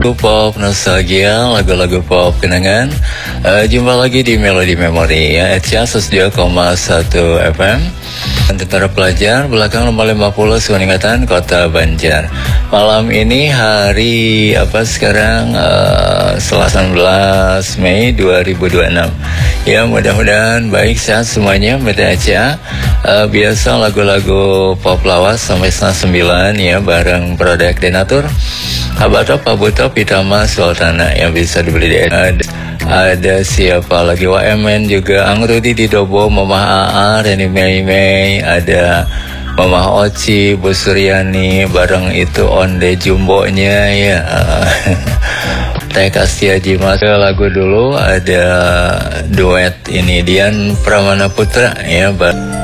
Pop nostalgia, lagu-lagu pop kenangan. Jumpa lagi di Melody Memory ya, Echa 102,1 FM. Tentara Pelajar belakang nomor 50 Suwaningatan Kota Banjar. Malam ini hari apa sekarang? Selasa 19 Mei 2026. Ya, mudah-mudahan baik sehat semuanya. Meta Echa. Biasa lagu-lagu pop lawas sampai setengah 9 ya, bareng Produk Denatur. Habato Pabuto Pitama Sultana yang bisa dibeli di ada siapa lagi, WMN juga, Angrudi di Dobo, Mama AA, Reni Mei, ada Mama Oci, Bu Suryani, bareng itu Onde Jumbo-nya ya. Teh Kastia Jimas. Lagu dulu ada duet ini Dian Pramana Putra ya.